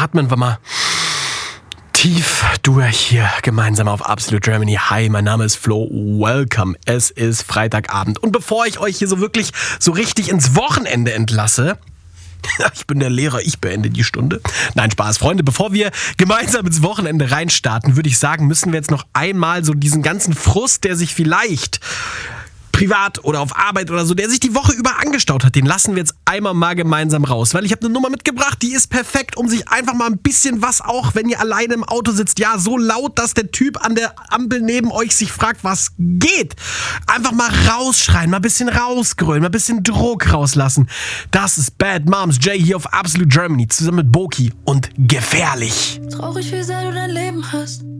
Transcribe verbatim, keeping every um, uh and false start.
atmen wir mal tief durch hier gemeinsam auf Absolute Germany. Hi, mein Name ist Flo. Welcome. Es ist Freitagabend. Und bevor ich euch hier so wirklich so richtig ins Wochenende entlasse, ich bin der Lehrer, ich beende die Stunde. Nein, Spaß, Freunde. Bevor wir gemeinsam ins Wochenende reinstarten, würde ich sagen, müssen wir jetzt noch einmal so diesen ganzen Frust, der sich vielleicht privat oder auf Arbeit oder so, der sich die Woche über angestaut hat, den lassen wir jetzt einmal mal gemeinsam raus. Weil ich habe eine Nummer mitgebracht, die ist perfekt, um sich einfach mal ein bisschen was, auch wenn ihr alleine im Auto sitzt, ja, so laut, dass der Typ an der Ampel neben euch sich fragt, was geht. Einfach mal rausschreien, mal ein bisschen rausgrölen, mal ein bisschen Druck rauslassen. Das ist Bad Moms J hier auf Absolute Germany, zusammen mit Boki und Gefährlich. Traurig, wie sehr du dein Leben hast.